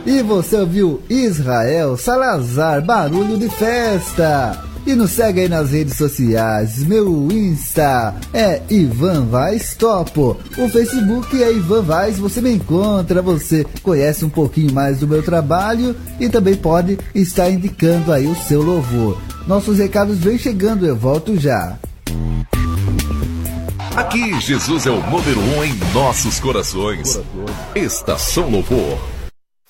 E você ouviu Israel Salazar, Barulho de Festa. E nos segue aí nas redes sociais. Meu Insta é Ivan Vaz Topo. O Facebook é Ivan Vaz. Você me encontra, você conhece um pouquinho mais do meu trabalho e também pode estar indicando aí o seu louvor. Nossos recados vêm chegando, eu volto já. Aqui Jesus é o número 1 em nossos corações. Estação Louvor.